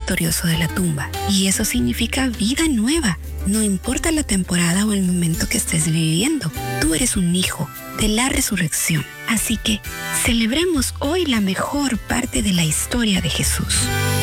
victorioso de la tumba. Y eso significa vida nueva. No importa la temporada o el momento que estés viviendo, tú eres un hijo de la resurrección. Así que celebremos hoy la mejor parte de la historia de Jesús.